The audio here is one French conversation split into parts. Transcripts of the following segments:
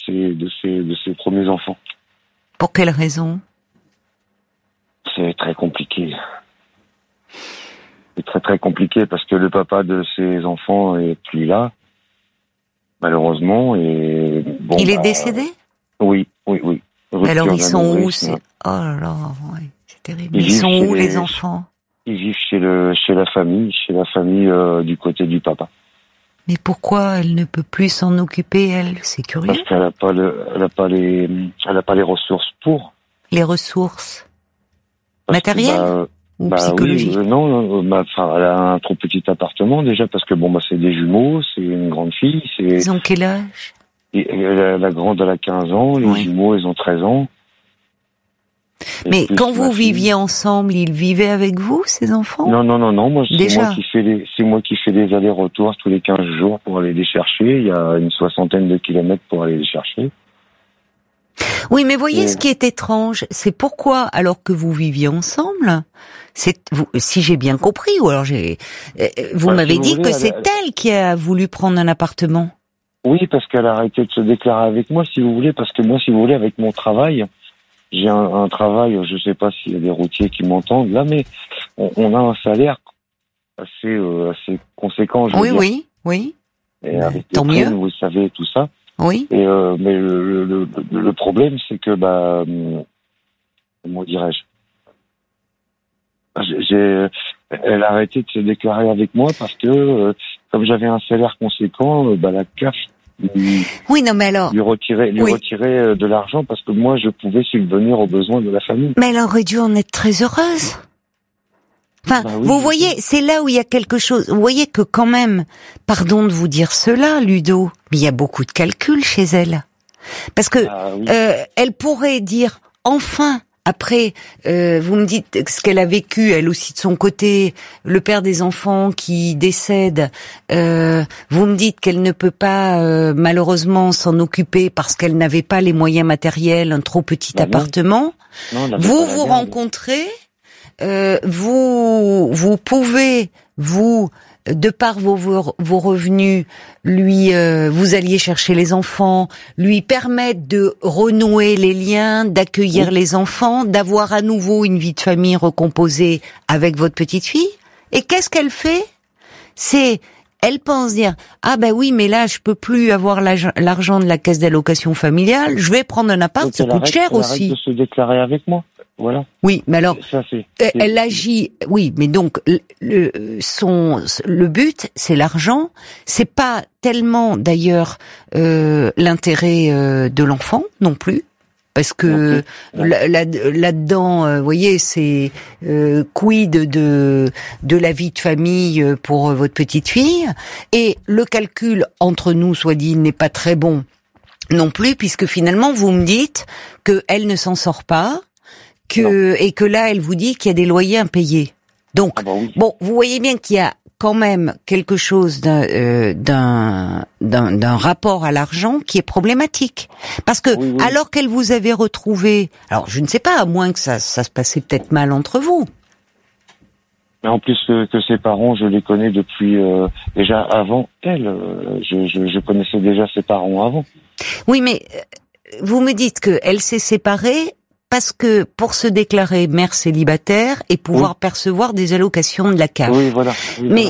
ses premiers enfants. Pour quelle raison? C'est très compliqué. C'est très très compliqué parce que le papa de ses enfants est plus là, malheureusement. Et bon, il est décédé? Oui. Alors ils sont où? Oh là là, ouais, c'est terrible. Ils sont où les enfants? Ils vivent chez la famille du côté du papa. Mais pourquoi elle ne peut plus s'en occuper, elle? C'est curieux. Parce qu'elle n'a pas les ressources pour. Les ressources matérielles ou psychologiques? Oui, non, elle a un trop petit appartement déjà parce que c'est des jumeaux, c'est une grande fille. Ils ont quel âge? La grande, elle a 15 ans, les jumeaux, ils ont 13 ans. Mais quand vous viviez ensemble, ils vivaient avec vous, ces enfants? Non, moi, c'est moi qui fais les allers-retours tous les 15 jours pour aller les chercher. Il y a une 60aine de kilomètres pour aller les chercher. Oui, mais voyez ce qui est étrange, c'est pourquoi, alors que vous viviez ensemble, si j'ai bien compris, ou alors vous m'avez dit que c'est elle qui a voulu prendre un appartement. Oui, parce qu'elle a arrêté de se déclarer avec moi, si vous voulez, parce que moi, si vous voulez, avec mon travail, j'ai un travail, je sais pas s'il y a des routiers qui m'entendent là, mais on a un salaire assez conséquent. Oui. Et avec tant mieux. Vous savez tout ça. Oui. Et mais le problème, c'est que comment dirais-je, elle a arrêté de se déclarer avec moi parce que comme j'avais un salaire conséquent, la CAF lui retirer de l'argent parce que moi je pouvais subvenir aux besoins de la famille. Mais elle aurait dû en être très heureuse. Enfin, vous voyez, c'est là où il y a quelque chose. Vous voyez que quand même, pardon de vous dire cela, Ludo, mais il y a beaucoup de calculs chez elle. Parce que elle pourrait dire, enfin, après, vous me dites ce qu'elle a vécu, elle aussi de son côté, le père des enfants qui décède, vous me dites qu'elle ne peut pas malheureusement s'en occuper parce qu'elle n'avait pas les moyens matériels, un trop petit appartement. Non, vous rencontrez... vous pouvez, de par vos revenus, vous alliez chercher les enfants, lui permettre de renouer les liens, d'accueillir les enfants, d'avoir à nouveau une vie de famille recomposée avec votre petite fille. Et qu'est-ce qu'elle fait? Elle pense dire, oui, mais là, je peux plus avoir l'argent de la caisse d'allocation familiale, je vais prendre un appart, ça coûte cher aussi. Elle arrête de se déclarer avec moi. Voilà. Oui, mais alors, elle agit. Oui, mais donc le but, c'est l'argent. C'est pas tellement d'ailleurs l'intérêt de l'enfant non plus, parce que là-dedans, vous voyez, c'est quid de la vie de famille pour votre petite fille, et le calcul entre nous, soit dit, n'est pas très bon non plus, puisque finalement vous me dites que elle ne s'en sort pas. Et que là, elle vous dit qu'il y a des loyers impayés. Donc, bon, vous voyez bien qu'il y a quand même quelque chose d'un rapport à l'argent qui est problématique. Parce que, alors qu'elle vous avait retrouvé, alors je ne sais pas, à moins que ça se passait peut-être mal entre vous. Mais en plus que ses parents, je les connais depuis déjà avant elle. Je connaissais déjà ses parents avant. Oui, mais vous me dites qu'elle s'est séparée parce que pour se déclarer mère célibataire et pouvoir percevoir des allocations de la CAF. Oui, voilà. Mais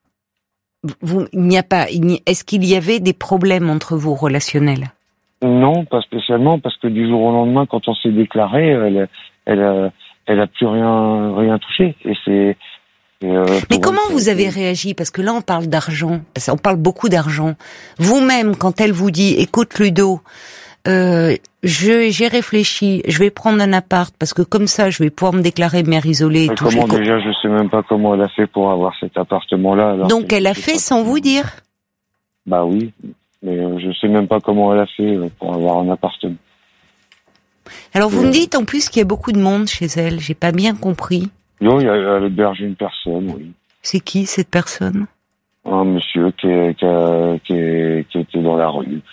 est-ce qu'il y avait des problèmes entre vous relationnels? Non, pas spécialement, parce que du jour au lendemain, quand on s'est déclaré, elle a plus rien touché. Et c'est. Mais comment vous avez réagi? Parce que là, on parle d'argent. On parle beaucoup d'argent. Vous-même, quand elle vous dit, écoute Ludo, j'ai réfléchi, je vais prendre un appart parce que comme ça, je vais pouvoir me déclarer mère isolée. Et tout. Déjà, je sais même pas comment elle a fait pour avoir cet appartement-là. Donc, elle a fait sans vous dire? Bah oui, mais je sais même pas comment elle a fait pour avoir un appartement. Alors, vous me dites en plus qu'il y a beaucoup de monde chez elle. J'ai pas bien compris. Non, elle héberge une personne, oui. C'est qui cette personne? Un monsieur qui était dans la rue.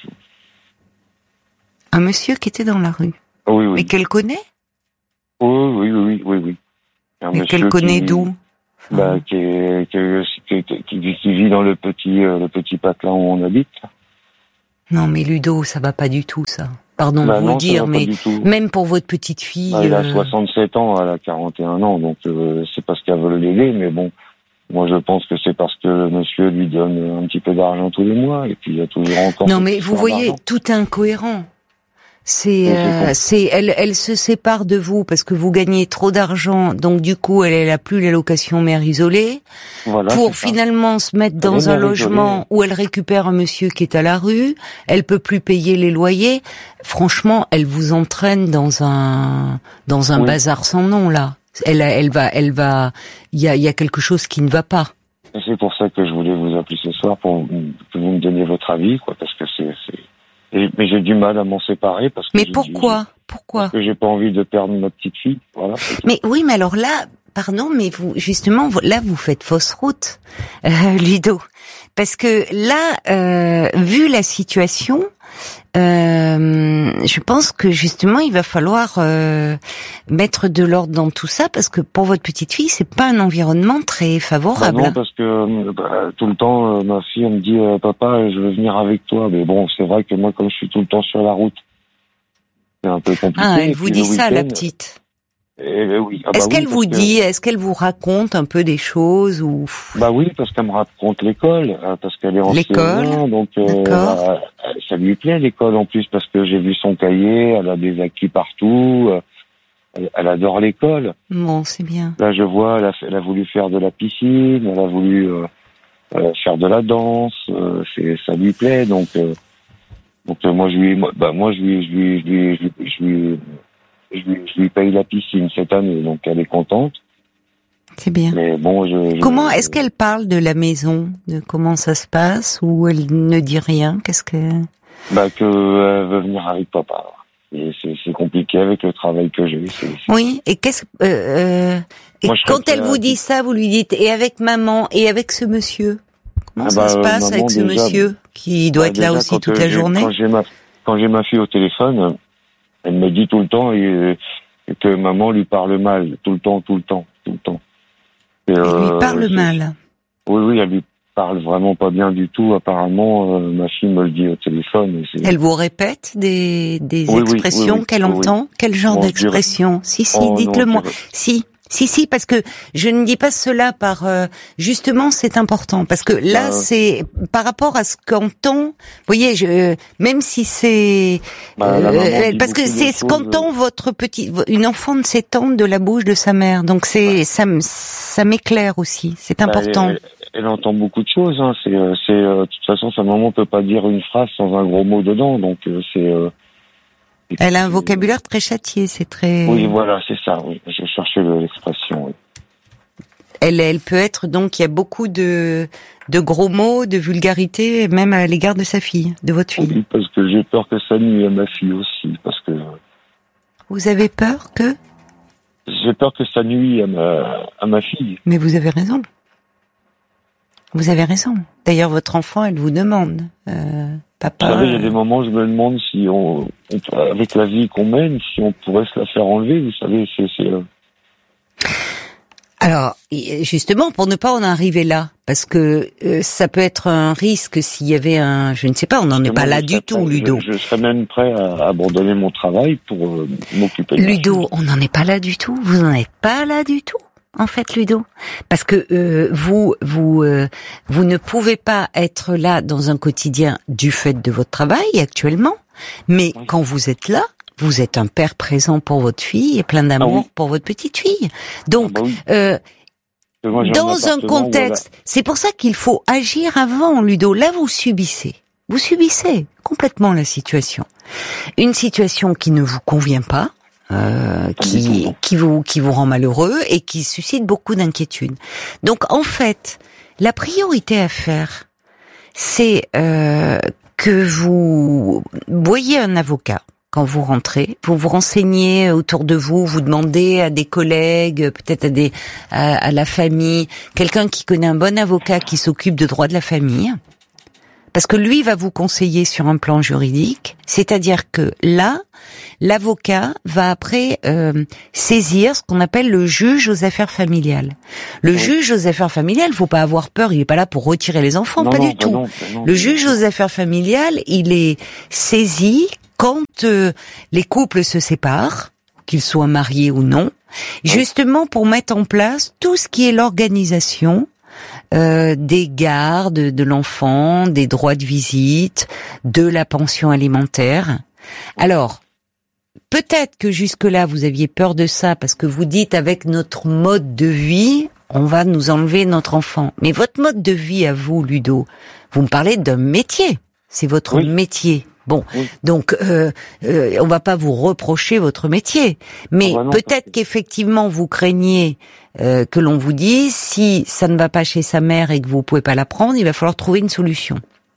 Un monsieur qui était dans la rue. Oui. Mais qu'elle connaît? Oui. Mais qu'elle connaît d'où? Qui vit dans le petit patelin où on habite. Non, mais Ludo, ça va pas du tout, ça. Pardon de vous non, le dire, mais même pour votre petite fille... Il a 67 ans, elle a 41 ans, donc c'est parce qu'elle veut l'aider, mais bon, moi je pense que c'est parce que le monsieur lui donne un petit peu d'argent tous les mois, et puis il y a toujours encore... Non, mais vous voyez, tout est incohérent. Elle se sépare de vous parce que vous gagnez trop d'argent, donc du coup elle a plus l'allocation mère isolée, voilà, pour finalement se mettre dans un logement où elle récupère un monsieur qui est à la rue, elle peut plus payer les loyers. Franchement, elle vous entraîne dans un bazar sans nom là. Il y a quelque chose qui ne va pas. Et c'est pour ça que je voulais vous appeler ce soir pour que vous me donniez votre avis, quoi, parce que mais j'ai du mal à m'en séparer parce que. Mais pourquoi Parce que j'ai pas envie de perdre ma petite fille, voilà. Mais oui, mais alors là, pardon, mais vous justement là vous faites fausse route, Ludo, parce que là, vu la situation, je pense que justement il va falloir mettre de l'ordre dans tout ça parce que pour votre petite fille c'est pas un environnement très favorable. Non, parce que tout le temps ma fille elle me dit papa je veux venir avec toi, mais bon c'est vrai que moi comme je suis tout le temps sur la route c'est un peu compliqué. Ah, elle vous dit ça la petite. Oui. Est-ce qu'elle vous dit, est-ce qu'elle vous raconte un peu des choses ou? Bah oui, parce qu'elle me raconte l'école, parce qu'elle est enseignante, donc ça lui plaît l'école en plus parce que j'ai vu son cahier, elle a des acquis partout, elle adore l'école. Bon, c'est bien. Là, je vois, elle a voulu faire de la piscine, elle a voulu faire de la danse, ça lui plaît, donc moi je lui paye la piscine cette année, donc elle est contente. C'est bien. Mais bon, comment est-ce qu'elle parle de la maison, de comment ça se passe, ou elle ne dit rien? Qu'est-ce que? Que elle veut venir avec papa. Et c'est compliqué avec le travail que j'ai. Oui. Et quand elle vous dit ça, vous lui dites et avec maman et avec ce monsieur. Comment ça se passe avec ce monsieur qui doit être là aussi toute la journée? Quand j'ai ma fille au téléphone. Elle me dit tout le temps que maman lui parle mal, tout le temps. Elle lui parle mal. Oui, elle lui parle vraiment pas bien du tout. Apparemment, ma fille me le dit au téléphone. Elle vous répète des expressions qu'elle entend? Quel genre d'expression? Si, dites-le-moi. Si, parce que je ne dis pas cela par justement, c'est important parce que là, c'est par rapport à ce qu'entend. Vous voyez, même si c'est parce que c'est ce qu'entend une enfant de 7 ans de la bouche de sa mère. Donc ça m'éclaire aussi. C'est important. Elle entend beaucoup de choses. Hein. De toute façon, sa maman peut pas dire une phrase sans un gros mot dedans. Donc elle a un vocabulaire très châtié, c'est très... Oui, voilà, c'est ça, oui. Je cherchais l'expression, oui. Elle peut être, donc, il y a beaucoup de gros mots, de vulgarité, même à l'égard de sa fille, de votre fille. Oui, parce que j'ai peur que ça nuise à ma fille aussi, parce que... Vous avez peur que? J'ai peur que ça nuise à ma fille. Mais vous avez raison. Vous avez raison. D'ailleurs, votre enfant, elle vous demande... Papa. Vous savez, il y a des moments où je me demande si avec la vie qu'on mène, si on pourrait se la faire enlever. Vous savez, Alors, justement, pour ne pas en arriver là, parce que ça peut être un risque s'il y avait je ne sais pas, on n'en est pas là du tout, Ludo. Je serais même prêt à abandonner mon travail pour m'occuper de Ludo, on n'en est pas là du tout. Vous n'en êtes pas là du tout. En fait, Ludo, parce que vous ne pouvez pas être là dans un quotidien du fait de votre travail actuellement, mais quand vous êtes là, vous êtes un père présent pour votre fille et plein d'amour pour votre petite fille. Donc, dans un contexte, c'est pour ça qu'il faut agir avant, Ludo. Là, vous subissez complètement la situation, une situation qui ne vous convient pas. Qui vous rend malheureux et qui suscite beaucoup d'inquiétude. Donc en fait, la priorité à faire, c'est que vous voyez un avocat quand vous rentrez, vous vous renseignez autour de vous, vous demandez à des collègues, peut-être à la famille, quelqu'un qui connaît un bon avocat qui s'occupe de droit de la famille. Parce que lui va vous conseiller sur un plan juridique, c'est-à-dire que là, l'avocat va après saisir ce qu'on appelle le juge aux affaires familiales. Le juge aux affaires familiales, faut pas avoir peur, il est pas là pour retirer les enfants, pas du tout. Le juge aux affaires familiales, il est saisi quand les couples se séparent, qu'ils soient mariés ou non, justement pour mettre en place tout ce qui est l'organisation des gardes de l'enfant, des droits de visite, de la pension alimentaire. Alors, peut-être que jusque-là, vous aviez peur de ça parce que vous dites avec notre mode de vie, on va nous enlever notre enfant. Mais votre mode de vie à vous, Ludo, vous me parlez d'un métier. C'est votre métier. Bon, donc on va pas vous reprocher votre métier, mais peut-être qu'effectivement vous craignez que l'on vous dise si ça ne va pas chez sa mère et que vous pouvez pas la prendre, il va falloir trouver une solution.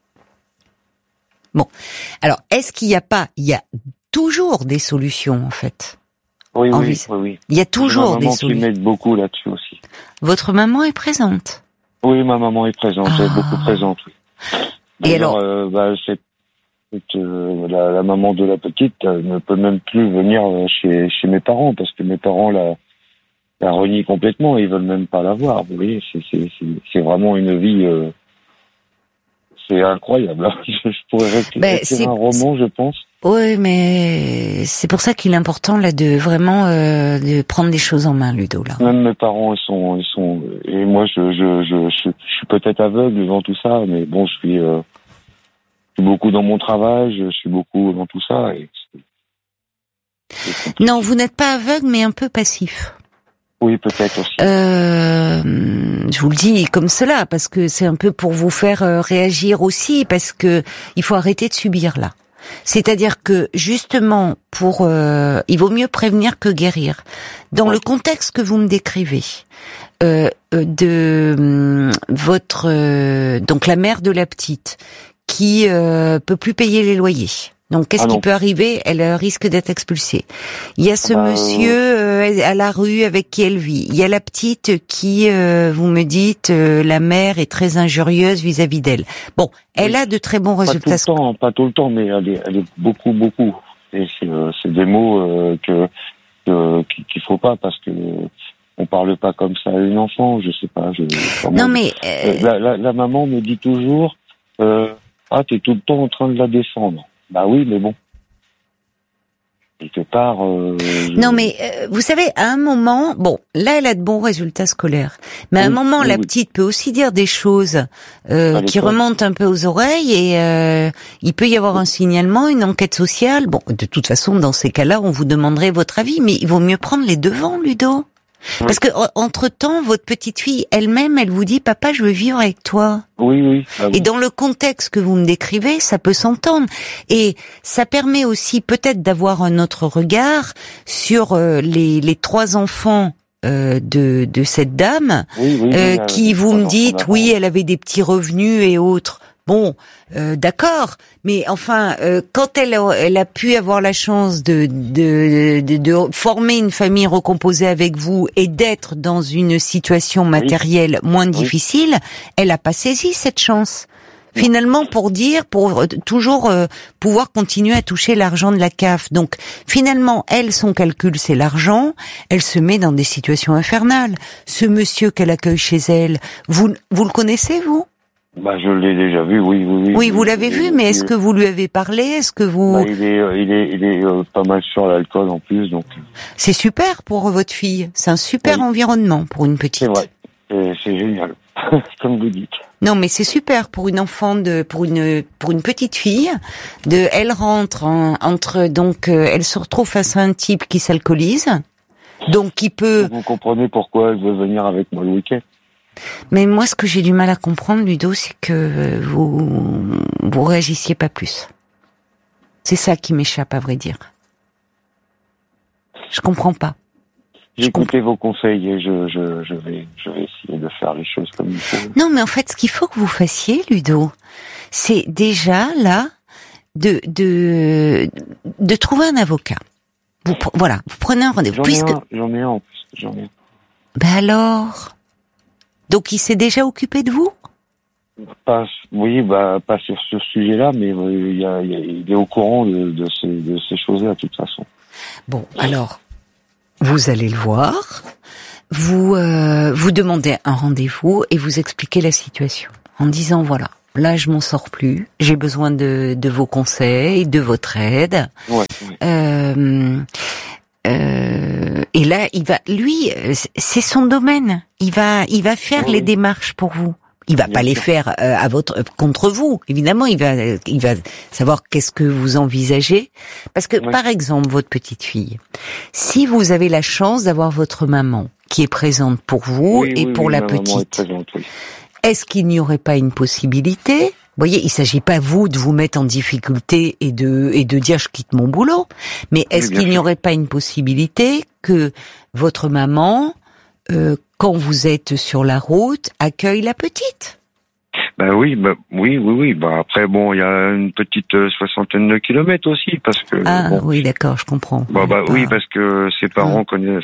Bon, alors est-ce qu'il y a toujours des solutions en fait. Oui. Il y a toujours des solutions. Ma maman qui m'aide beaucoup là-dessus aussi. Votre maman est présente? Oui, ma maman est présente, elle est beaucoup présente. Oui. Et alors, la maman de la petite ne peut même plus venir chez mes parents parce que mes parents la renient complètement et ils veulent même pas la voir. Vous voyez, c'est vraiment une vie. C'est incroyable. Je pourrais écrire un roman, je pense. Oui, mais c'est pour ça qu'il est important là de vraiment de prendre des choses en main, Ludo. Là. Même mes parents, ils sont et moi, je suis peut-être aveugle devant tout ça, mais bon, je suis beaucoup dans mon travail, je suis beaucoup dans tout ça. Non, vous n'êtes pas aveugle, mais un peu passif. Oui, peut-être aussi. Je vous le dis comme cela, parce que c'est un peu pour vous faire réagir aussi, parce que il faut arrêter de subir là. C'est-à-dire que justement, il vaut mieux prévenir que guérir. Dans le contexte que vous me décrivez, donc la mère de la petite qui peut plus payer les loyers. Donc, qu'est-ce qui peut arriver? Elle risque d'être expulsée. Il y a ce monsieur à la rue avec qui elle vit. Il y a la petite qui, vous me dites, la mère est très injurieuse vis-à-vis d'elle. Bon, elle a de très bons résultats. Pas tout le temps, mais elle est beaucoup. Et c'est des mots qu'il faut pas parce que on parle pas comme ça à une enfant. Je sais pas. Non, mais la maman me dit toujours, t'es tout le temps en train de la défendre. Bah oui, mais bon. Quelque part. Non, mais vous savez, à un moment, bon, là, elle a de bons résultats scolaires, mais à un moment, la petite peut aussi dire des choses qui remontent un peu aux oreilles, et il peut y avoir un signalement, une enquête sociale. Bon, de toute façon, dans ces cas-là, on vous demanderait votre avis, mais il vaut mieux prendre les devants, Ludo. Parce que entre-temps, votre petite fille elle-même, elle vous dit, papa, je veux vivre avec toi. Oui. Et dans le contexte que vous me décrivez, ça peut s'entendre. Et ça permet aussi peut-être d'avoir un autre regard sur les 3 enfants de cette dame, qui vous me dites, oui, elle avait des petits revenus et autres. Bon, d'accord, mais enfin, quand elle a pu avoir la chance de former une famille recomposée avec vous et d'être dans une situation matérielle moins difficile, elle a pas saisi cette chance. Finalement, pour toujours pouvoir continuer à toucher l'argent de la CAF. Donc, finalement, elle, son calcul, c'est l'argent. Elle se met dans des situations infernales. Ce monsieur qu'elle accueille chez elle, vous le connaissez, vous? Je l'ai déjà vu, oui. Oui, vous l'avez vu, mais est-ce que vous lui avez parlé? Est-ce que vous... il est pas mal sur l'alcool en plus, donc... C'est super pour votre fille. C'est un super environnement pour une petite. C'est vrai. C'est génial. Comme vous dites. Non, mais c'est super pour une enfant pour une petite fille. Elle rentre elle se retrouve face à un type qui s'alcoolise. Donc, qui peut... Vous comprenez pourquoi elle veut venir avec moi le week-end? Mais moi, ce que j'ai du mal à comprendre, Ludo, c'est que vous réagissiez pas plus. C'est ça qui m'échappe, à vrai dire. Je comprends pas. J'ai écouté vos conseils et je vais essayer de faire les choses comme il faut. Non, mais en fait, ce qu'il faut que vous fassiez, Ludo, c'est déjà là de trouver un avocat. Vous prenez un rendez-vous. J'en ai un en plus. Ben alors. Donc il s'est déjà occupé de vous? Pas, oui, pas sur ce sujet-là, mais il est au courant de ces choses-là, de toute façon. Bon, alors, vous allez le voir, vous demandez un rendez-vous et vous expliquez la situation en disant voilà, là je m'en sors plus, j'ai besoin de vos conseils, de votre aide. Ouais. Et là, c'est son domaine. Il va faire les démarches pour vous. Il va pas les faire contre vous. Évidemment, il va savoir qu'est-ce que vous envisagez. Parce que, par exemple, votre petite fille, si vous avez la chance d'avoir votre maman qui est présente pour vous pour la petite, est-ce qu'il n'y aurait pas une possibilité? Vous voyez, il s'agit pas vous de vous mettre en difficulté et de dire je quitte mon boulot, mais est-ce qu'il n'y aurait pas une possibilité que votre maman, quand vous êtes sur la route, accueille la petite? Oui. Après, bon, il y a une petite 60aine de kilomètres aussi, parce que. Ah, bon, oui, d'accord, je comprends. Oui, parce que ses parents connaissent,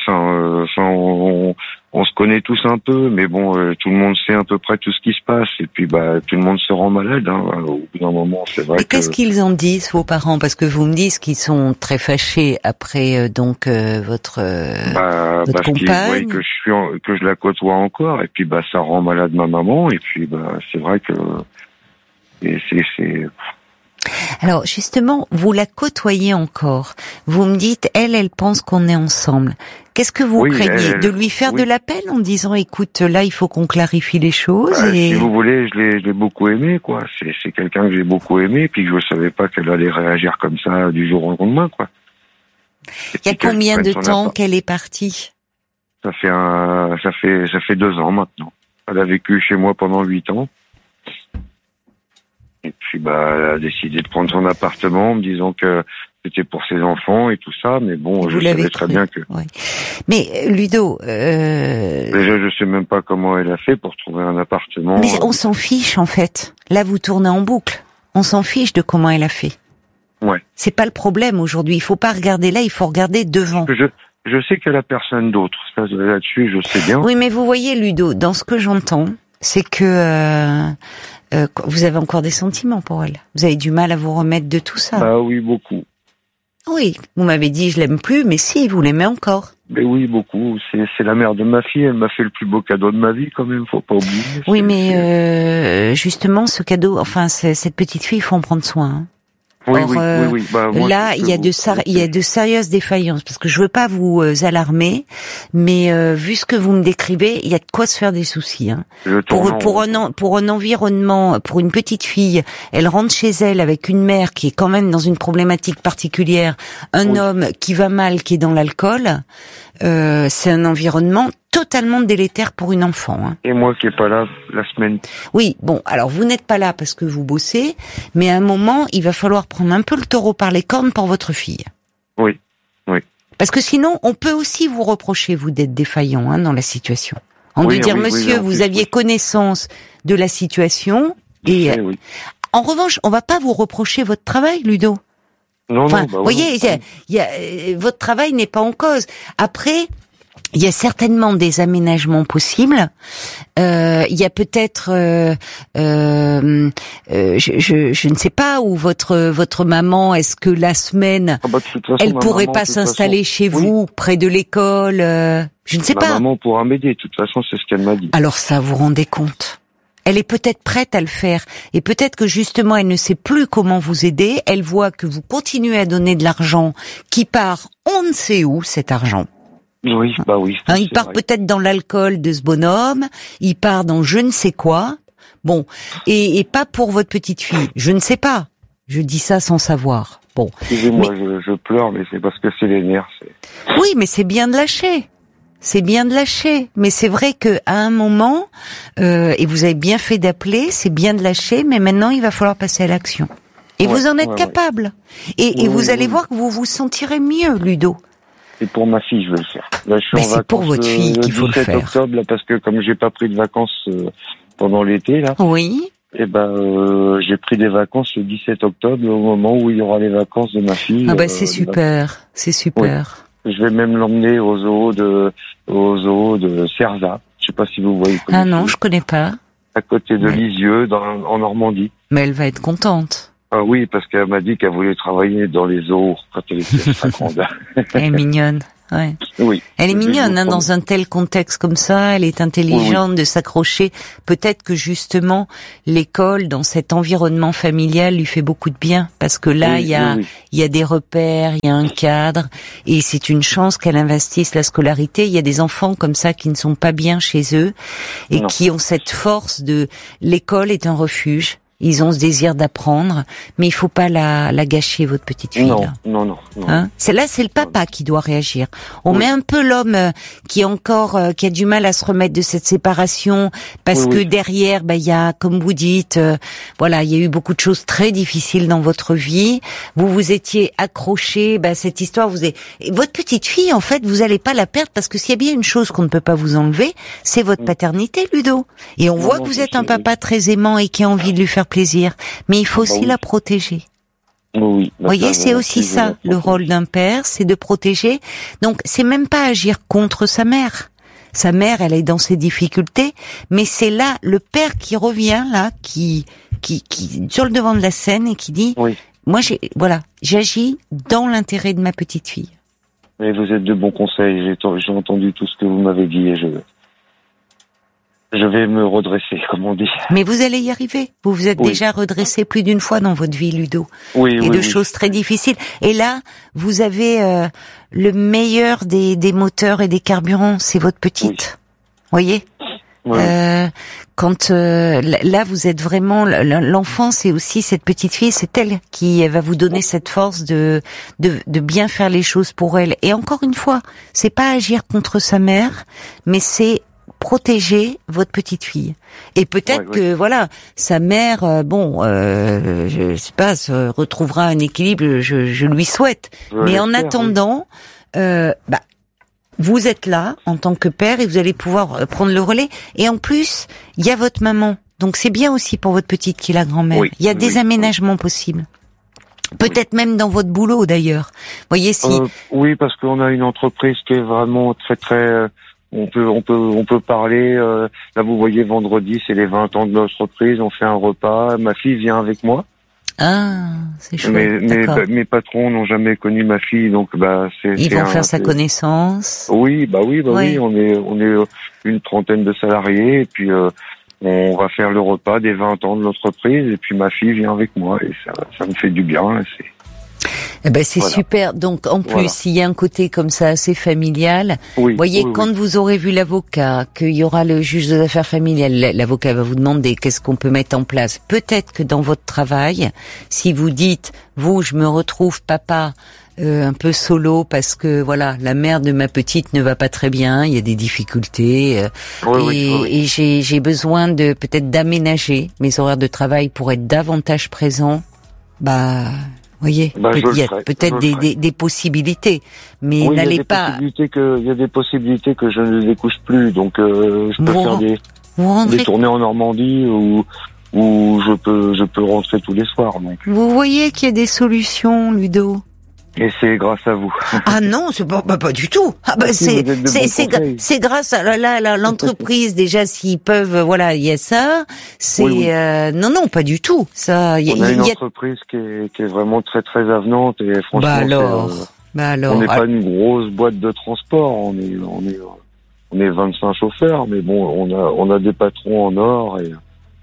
on se connaît tous un peu, mais bon, tout le monde sait à peu près tout ce qui se passe, et puis, tout le monde se rend malade, au bout d'un moment, c'est vrai. Et qu'est-ce qu'ils en disent, vos parents? Parce que vous me dites qu'ils sont très fâchés après, votre compagne. Que je la côtoie encore, et puis, ça rend malade ma maman, et puis, c'est vrai que, c'est. Alors justement, vous la côtoyez encore. Vous me dites, elle pense qu'on est ensemble. Qu'est-ce que vous craignez? De lui faire de la peine en disant, écoute, là, il faut qu'on clarifie les choses. Si vous voulez, je l'ai beaucoup aimé, quoi. C'est quelqu'un que j'ai beaucoup aimé, puis que je savais pas qu'elle allait réagir comme ça du jour au lendemain, quoi. Il y a combien de temps qu'elle est partie? Ça fait 2 ans maintenant. Elle a vécu chez moi pendant 8 ans. Et puis, elle a décidé de prendre son appartement en me disant que c'était pour ses enfants et tout ça, mais bon, je savais très bien que... Ouais. Mais, Ludo... Déjà, je sais même pas comment elle a fait pour trouver un appartement. Mais on s'en fiche, en fait. Là, vous tournez en boucle. On s'en fiche de comment elle a fait. Ouais. C'est pas le problème aujourd'hui. Il faut pas regarder là, il faut regarder devant. Je sais qu'elle a personne d'autre. Ça, là-dessus, je sais bien. Oui, mais vous voyez, Ludo, dans ce que j'entends, c'est que... vous avez encore des sentiments pour elle. Vous avez du mal à vous remettre de tout ça. Oui, beaucoup. Oui, vous m'avez dit je l'aime plus, mais si, vous l'aimez encore. Mais oui, beaucoup. C'est la mère de ma fille, elle m'a fait le plus beau cadeau de ma vie quand même, faut pas oublier. Oui, mais justement, ce cadeau, cette petite fille, il faut en prendre soin. Hein. Oui, Or, oui. Moi, là, il y a de sérieuses défaillances, parce que je veux pas vous alarmer, mais vu ce que vous me décrivez, il y a de quoi se faire des soucis. Hein. Pour un environnement, pour une petite fille, elle rentre chez elle avec une mère qui est quand même dans une problématique particulière, un homme qui va mal, qui est dans l'alcool. C'est un environnement totalement délétère pour une enfant. Hein. Et moi qui est pas là la semaine. Oui, bon, alors vous n'êtes pas là parce que vous bossez, mais à un moment, il va falloir prendre un peu le taureau par les cornes pour votre fille. Oui. Parce que sinon, on peut aussi vous reprocher, vous, d'être défaillant dans la situation. Monsieur, vous aviez connaissance de la situation, et en revanche, on va pas vous reprocher votre travail, Ludo. Non, voyez, votre travail n'est pas en cause. Après, il y a certainement des aménagements possibles. Il y a peut-être, je ne sais pas, où votre maman, est-ce que la semaine, elle pourrait pas s'installer chez vous, près de l'école, je ne sais pas. Ma maman pourra m'aider. De toute façon, c'est ce qu'elle m'a dit. Alors ça, vous rendez compte? Elle est peut-être prête à le faire. Et peut-être que justement, elle ne sait plus comment vous aider. Elle voit que vous continuez à donner de l'argent qui part on ne sait où, cet argent. Oui. Il part peut-être dans l'alcool de ce bonhomme. Il part dans je ne sais quoi. Bon. Et pas pour votre petite fille. Je ne sais pas. Je dis ça sans savoir. Bon. Excusez-moi, je pleure, mais c'est parce que c'est les nerfs. Oui, mais c'est bien de lâcher. C'est bien de lâcher, mais c'est vrai que à un moment, et vous avez bien fait d'appeler, c'est bien de lâcher, mais maintenant il va falloir passer à l'action. Et vous en êtes capable. Et vous allez voir que vous vous sentirez mieux, Ludo. Et pour ma fille, je vais le faire. Là, je suis en vacances, c'est pour votre fille qu'il faut le faire. 17 octobre, là, parce que comme j'ai pas pris de vacances pendant l'été, là. Oui. J'ai pris des vacances le 17 octobre, au moment où il y aura les vacances de ma fille. C'est super. C'est super. Oui. Je vais même l'emmener au zoo de Cerza. Je sais pas si vous voyez. Ah non, je connais pas. à côté de Lisieux, en Normandie. Mais elle va être contente. Ah oui, parce qu'elle m'a dit qu'elle voulait travailler dans les eaux quand elle était très grande. Elle est mignonne. Ouais. Oui. Elle est mignonne, dans un tel contexte comme ça, elle est intelligente de s'accrocher. Peut-être que justement, l'école, dans cet environnement familial, lui fait beaucoup de bien, parce que là, il y a des repères, il y a un cadre, et c'est une chance qu'elle investisse la scolarité. Il y a des enfants comme ça qui ne sont pas bien chez eux, et qui ont cette force de, l'école est un refuge. Ils ont ce désir d'apprendre, mais il faut pas la gâcher, votre petite fille. Non. Hein, c'est le papa qui doit réagir. On met un peu l'homme qui a du mal à se remettre de cette séparation, parce que derrière, il y a, comme vous dites, il y a eu beaucoup de choses très difficiles dans votre vie. Vous étiez accroché, cette histoire, votre petite fille, en fait, vous allez pas la perdre, parce que s'il y a bien une chose qu'on ne peut pas vous enlever, c'est votre paternité, Ludo. Et on voit que vous êtes un papa très aimant et qui a envie de lui faire plaisir, mais il faut aussi la protéger. Oui. Vous voyez, c'est aussi ça, le rôle d'un père, c'est de protéger. Donc, c'est même pas agir contre sa mère. Sa mère, elle est dans ses difficultés, mais c'est là le père qui revient là, qui sur le devant de la scène et qui dit, moi j'agis dans l'intérêt de ma petite fille. Mais vous êtes de bons conseils. J'ai entendu tout ce que vous m'avez dit et je vais me redresser, comme on dit. Mais vous allez y arriver. Vous vous êtes déjà redressé plus d'une fois dans votre vie, Ludo. Et de choses très difficiles. Et là, vous avez le meilleur des moteurs et des carburants, c'est votre petite. Voyez. Quand là, vous êtes vraiment l'enfant, c'est aussi cette petite fille, c'est elle qui va vous donner cette force de bien faire les choses pour elle. Et encore une fois, c'est pas agir contre sa mère, mais c'est protéger votre petite fille. Et peut-être que sa mère, je sais pas, se retrouvera un équilibre, je lui souhaite. Mais en attendant, vous êtes là en tant que père et vous allez pouvoir prendre le relais. Et en plus, il y a votre maman. Donc c'est bien aussi pour votre petite qui est la grand-mère. Il y a des aménagements possibles. Peut-être même dans votre boulot d'ailleurs. Voyez si. Oui, parce qu'on a une entreprise qui est vraiment très très. On peut parler. Là, vous voyez, vendredi, c'est les 20 ans de notre entreprise. On fait un repas. Ma fille vient avec moi. Ah, c'est chouette. Mes patrons n'ont jamais connu ma fille, donc ils vont faire sa connaissance. Oui. On est une trentaine de salariés et puis on va faire le repas des 20 ans de l'entreprise et puis ma fille vient avec moi et ça me fait du bien. C'est super. Donc en plus, il y a un côté comme ça assez familial. Voyez, quand vous aurez vu l'avocat, qu'il y aura le juge des affaires familiales, l'avocat va vous demander qu'est-ce qu'on peut mettre en place. Peut-être que dans votre travail, si vous dites, je me retrouve papa un peu solo parce que la mère de ma petite ne va pas très bien, il y a des difficultés et j'ai besoin de peut-être d'aménager mes horaires de travail pour être davantage présent. Voyez, il y a peut-être des possibilités, mais n'allez pas. Il y a des possibilités que je ne les découche plus, donc je peux faire des tournées en Normandie où je peux rentrer tous les soirs. Donc. Vous voyez qu'il y a des solutions, Ludo. Et c'est grâce à vous. Ah non, c'est pas du tout. C'est grâce à l'entreprise déjà s'ils peuvent. Il y a ça. Non, pas du tout. Ça. On a une entreprise qui est vraiment très très avenante et franchement. On n'est pas une grosse boîte de transport. On est 25 chauffeurs, mais on a des patrons en or et.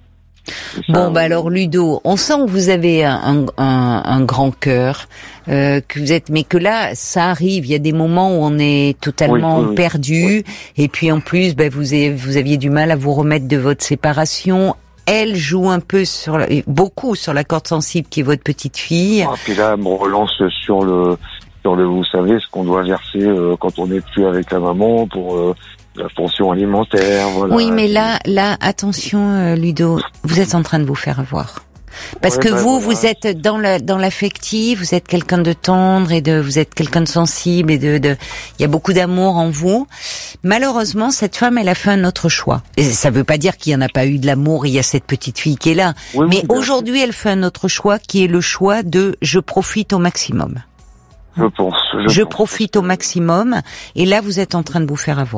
Alors Ludo, on sent que vous avez un grand cœur, que vous êtes, mais que là, ça arrive. Il y a des moments où on est totalement perdu, et puis en plus, vous aviez du mal à vous remettre de votre séparation. Elle joue un peu beaucoup sur la corde sensible qui est votre petite fille. Puis là, elle me relance sur le, vous savez, ce qu'on doit verser quand on n'est plus avec la maman pour. La pension alimentaire, Oui, mais là, attention, Ludo, vous êtes en train de vous faire avoir. Parce que vous êtes dans l'affectif, vous êtes quelqu'un de tendre vous êtes quelqu'un de sensible il y a beaucoup d'amour en vous. Malheureusement, cette femme, elle a fait un autre choix. Et ça veut pas dire qu'il y en a pas eu de l'amour, il y a cette petite fille qui est là. Mais aujourd'hui, elle fait un autre choix qui est le choix de je profite au maximum. Je pense. Je profite au maximum et là, vous êtes en train de vous faire avoir.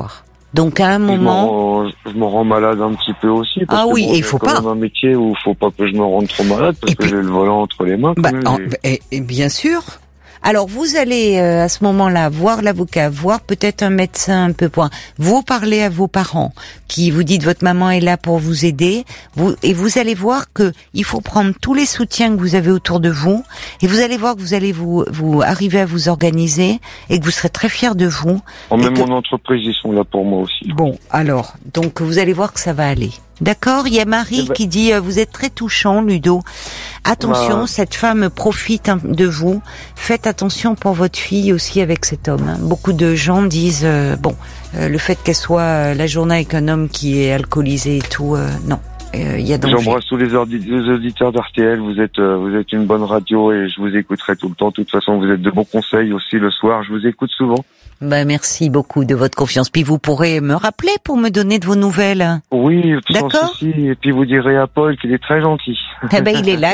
Donc à un moment, je me rends malade un petit peu aussi. Parce que il faut pas. C'est un métier où il faut pas que je me rende trop malade parce que j'ai le volant entre les mains. Et bien sûr. Alors vous allez à ce moment-là voir l'avocat, voir peut-être un médecin un peu point. Vous parlez à vos parents qui vous dites votre maman est là pour vous aider. Et vous allez voir que il faut prendre tous les soutiens que vous avez autour de vous et vous allez voir que vous allez vous arriver à vous organiser et que vous serez très fiers de vous. Même mon entreprise, ils sont là pour moi aussi. Bon, alors donc vous allez voir que ça va aller. D'accord, il y a Marie qui dit vous êtes très touchant, Ludo. Attention, cette femme profite de vous. Faites attention pour votre fille aussi avec cet homme. Beaucoup de gens disent le fait qu'elle soit la journée avec un homme qui est alcoolisé et tout, non. Il y a danger. J'embrasse tous les auditeurs d'RTL. Vous êtes une bonne radio et je vous écouterai tout le temps. De toute façon, vous êtes de bons conseils aussi le soir. Je vous écoute souvent. Merci beaucoup de votre confiance. Puis vous pourrez me rappeler pour me donner de vos nouvelles. Oui, sans d'accord. souci. Et puis vous direz à Paul qu'il est très gentil. Il est là.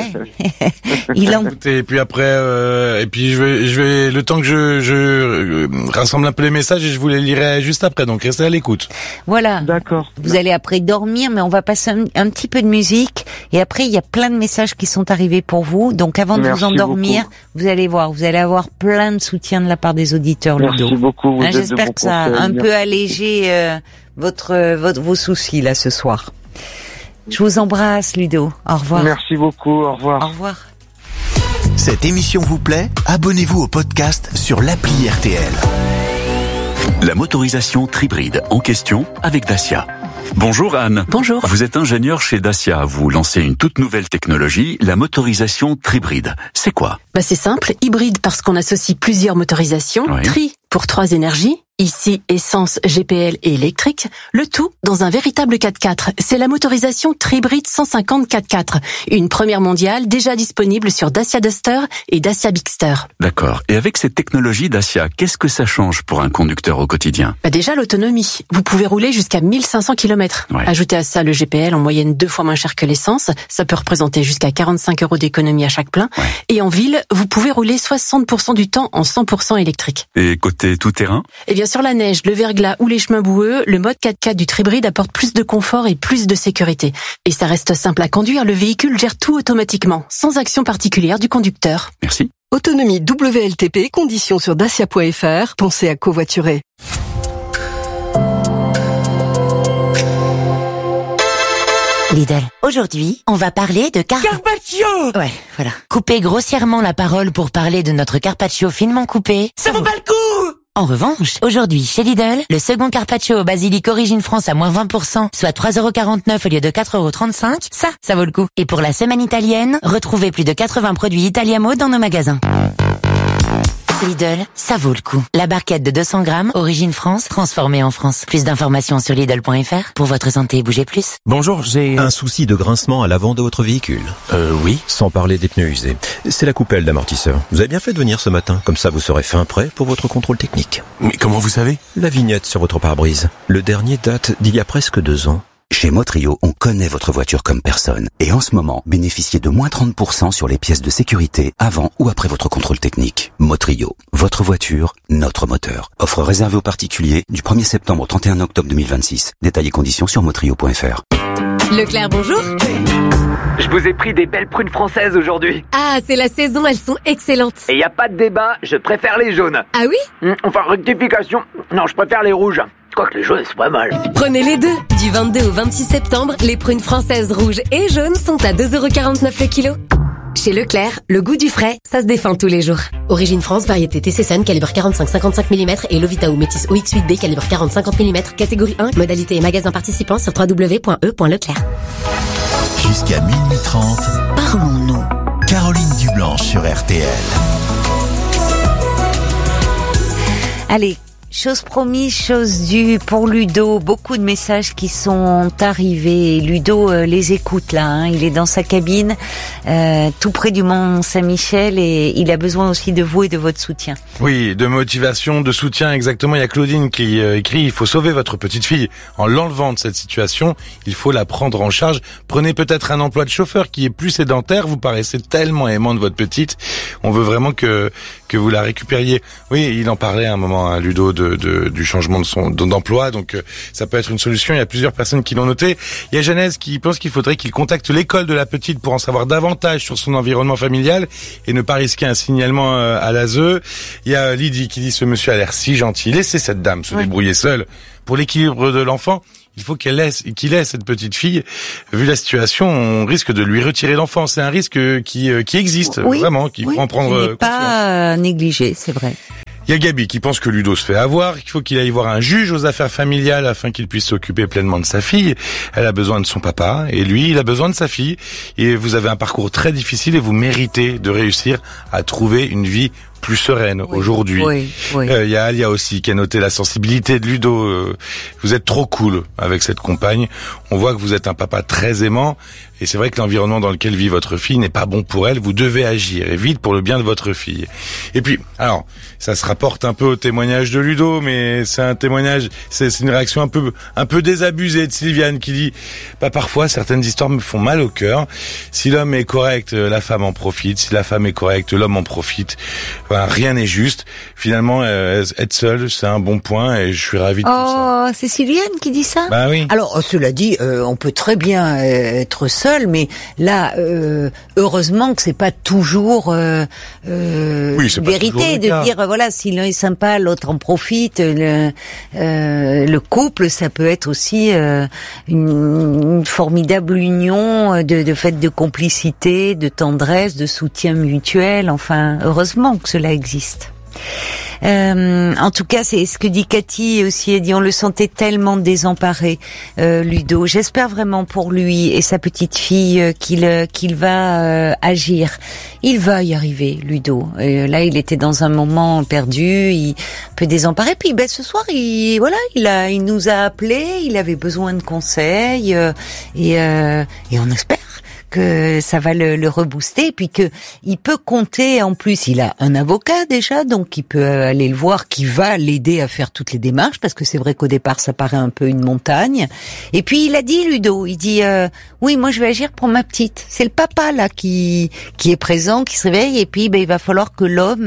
Et puis après, je vais le temps que je rassemble un peu les messages et je vous les lirai juste après. Donc restez à l'écoute. Voilà. D'accord. Vous allez après dormir, mais on va passer un petit peu de musique. Et après, il y a plein de messages qui sont arrivés pour vous. Donc avant de vous endormir, vous allez voir, vous allez avoir plein de soutien de la part des auditeurs, Ludo. Merci beaucoup. J'espère que ça a un peu allégé vos soucis là ce soir. Je vous embrasse, Ludo. Au revoir. Merci beaucoup. Au revoir. Au revoir. Cette émission vous plaît ? Abonnez-vous au podcast sur l'appli RTL. La motorisation Tribride en question avec Dacia. Bonjour Anne. Bonjour. Vous êtes ingénieur chez Dacia. Vous lancez une toute nouvelle technologie, la motorisation Tribride. C'est quoi ? C'est simple, hybride parce qu'on associe plusieurs motorisations, Oui. Tri pour 3 énergies, ici essence, GPL et électrique, le tout dans un véritable 4x4. C'est la motorisation Tribride 150 4x4, une première mondiale déjà disponible sur Dacia Duster et Dacia Bigster. D'accord. Et avec cette technologie Dacia, qu'est-ce que ça change pour un conducteur au quotidien ? Déjà l'autonomie, vous pouvez rouler jusqu'à 1500 km. Ouais. Ajoutez à ça le GPL en moyenne 2 fois moins cher que l'essence, ça peut représenter jusqu'à 45 € d'économie à chaque plein. Ouais. Et en ville, vous pouvez rouler 60% du temps en 100% électrique. Et côté tout-terrain ? Et bien sur la neige, le verglas ou les chemins boueux, le mode 4x4 du Tribride apporte plus de confort et plus de sécurité. Et ça reste simple à conduire, le véhicule gère tout automatiquement, sans action particulière du conducteur. Merci. Autonomie WLTP, conditions sur dacia.fr. Pensez à covoiturer. Lidl. Aujourd'hui, on va parler de Carpaccio. Ouais, voilà. Couper grossièrement la parole pour parler de notre carpaccio finement coupé. Ça vaut pas le coup. En revanche, aujourd'hui, chez Lidl, le second carpaccio au basilic origine France à moins 20%, soit 3,49 € au lieu de 4,35 €, ça vaut le coup. Et pour la semaine italienne, retrouvez plus de 80 produits Italiamo dans nos magasins. Lidl, ça vaut le coup. La barquette de 200 grammes, origine France, transformée en France. Plus d'informations sur Lidl.fr. Pour votre santé, bougez plus. Bonjour, j'ai un souci de grincement à l'avant de votre véhicule. Oui. Sans parler des pneus usés. C'est la coupelle d'amortisseur. Vous avez bien fait de venir ce matin. Comme ça, vous serez fin prêt pour votre contrôle technique. Mais comment vous savez ? La vignette sur votre pare-brise. Le dernier date d'il y a presque 2 ans. Chez Motrio, on connaît votre voiture comme personne. Et en ce moment, bénéficiez de moins 30% sur les pièces de sécurité avant ou après votre contrôle technique. Motrio, votre voiture, notre moteur. Offre réservée aux particuliers du 1er septembre au 31 octobre 2026. Détails et conditions sur motrio.fr. Leclerc, bonjour. Je vous ai pris des belles prunes françaises aujourd'hui. Ah, c'est la saison, elles sont excellentes. Et y a pas de débat, je préfère les jaunes. Ah oui ? Enfin, rectification. Non, je préfère les rouges. Quoique les jaunes, c'est pas mal. Prenez les deux. Du 22 au 26 septembre, les prunes françaises rouges et jaunes sont à 2,49 € le kilo. Chez Leclerc, le goût du frais, ça se défend tous les jours. Origine France, variété TC Sun, calibre 45-55 mm et Lovita ou Métis OX8B, calibre 40-50 mm, catégorie 1, modalité et magasin participant sur www.e.leclerc. Jusqu'à minuit 30, Parlons-nous. Caroline Dublanche sur RTL. Allez. Chose promise, chose due pour Ludo. Beaucoup de messages qui sont arrivés. Ludo les écoute là. Il est dans sa cabine, tout près du Mont Saint-Michel, et il a besoin aussi de vous et de votre soutien. Oui, de motivation, de soutien, exactement. Il y a Claudine qui écrit « Il faut sauver votre petite fille en l'enlevant de cette situation. Il faut la prendre en charge. Prenez peut-être un emploi de chauffeur qui est plus sédentaire. Vous paraissez tellement aimant de votre petite. On veut vraiment que que vous la récupériez. Oui, il en parlait à un moment, Ludo, du changement d'emploi. Donc ça peut être une solution. Il y a plusieurs personnes qui l'ont noté. Il y a Genèse qui pense qu'il faudrait qu'il contacte l'école de la petite pour en savoir davantage sur son environnement familial et ne pas risquer un signalement à l'ASE. Il y a Lydie qui dit ce monsieur a l'air si gentil. Laissez cette dame se débrouiller seule. Pour l'équilibre de l'enfant, il faut qu'il ait cette petite fille. Vu la situation, on risque de lui retirer l'enfant. C'est un risque qui existe, vraiment, qu'il faut en prendre conscience. Il n'est pas négligé, c'est vrai. Il y a Gabi qui pense que Ludo se fait avoir, qu'il faut qu'il aille voir un juge aux affaires familiales afin qu'il puisse s'occuper pleinement de sa fille. Elle a besoin de son papa et lui, il a besoin de sa fille. Et vous avez un parcours très difficile et vous méritez de réussir à trouver une vie plus sereine aujourd'hui. Il y a Alia aussi qui a noté la sensibilité de Ludo. Vous êtes trop cool avec cette compagne. On voit que vous êtes un papa très aimant. Et c'est vrai que l'environnement dans lequel vit votre fille n'est pas bon pour elle. Vous devez agir et vite pour le bien de votre fille. Et puis, alors, ça se rapporte un peu au témoignage de Ludo, mais c'est un témoignage, c'est une réaction un peu désabusée de Sylviane qui dit, parfois certaines histoires me font mal au cœur. Si l'homme est correct, la femme en profite. Si la femme est correcte, l'homme en profite. Enfin, rien n'est juste. Finalement, être seul, c'est un bon point et je suis ravi de tout ça. Oh, c'est Sylviane qui dit ça? Bah oui. Alors, cela dit, on peut très bien être seul, mais là, heureusement que c'est pas toujours c'est vérité de dire voilà, si l'un est sympa, l'autre en profite. Le couple, ça peut être aussi une formidable union de fait de complicité, de tendresse, de soutien mutuel. Enfin, heureusement que cela existe. En tout cas, c'est ce que dit Cathy aussi. Elle dit on le sentait tellement désemparé, Ludo. J'espère vraiment pour lui et sa petite fille qu'il va agir. Il va y arriver, Ludo. Là, il était dans un moment perdu, un peu désemparé. Puis, ce soir, il nous a appelés. Il avait besoin de conseils et on espère que ça va le rebooster, et puis que il peut compter, en plus, il a un avocat déjà, donc il peut aller le voir, qui va l'aider à faire toutes les démarches, parce que c'est vrai qu'au départ, ça paraît un peu une montagne. Et puis, il a dit, Ludo, il dit, oui, moi, je vais agir pour ma petite. C'est le papa, là, qui est présent, qui se réveille, et puis, il va falloir que l'homme,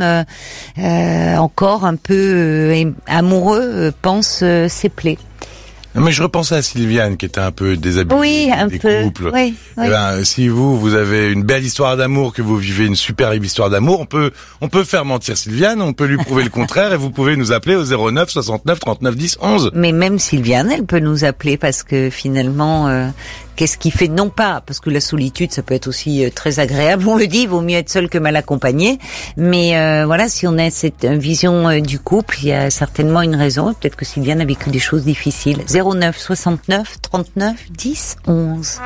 encore un peu amoureux, pense ses plaies. Mais je repensais à Sylviane qui était un peu désabusée des couples. Oui. Si vous avez une belle histoire d'amour, que vous vivez une superbe histoire d'amour, on peut faire mentir Sylviane, on peut lui prouver le contraire et vous pouvez nous appeler au 09 69 39 10 11. Mais même Sylviane, elle peut nous appeler parce que finalement, qu'est-ce qui fait, non pas, parce que la solitude, ça peut être aussi très agréable, on le dit, il vaut mieux être seul que mal accompagné, mais voilà, si on a cette vision du couple, il y a certainement une raison, peut-être que Sylviane a vécu des choses difficiles. 09 69 39 10 11.